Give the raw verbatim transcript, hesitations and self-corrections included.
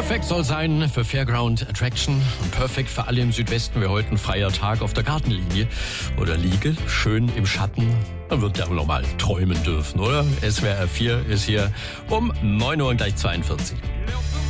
Perfekt soll sein für Fairground Attraction und perfekt für alle im Südwesten. Wir heute ein freier Tag auf der Gartenlinie oder Liege, schön im Schatten. Man wird ja auch noch mal träumen dürfen, oder? S W R vier ist hier um neun Uhr und gleich zweiundvierzig.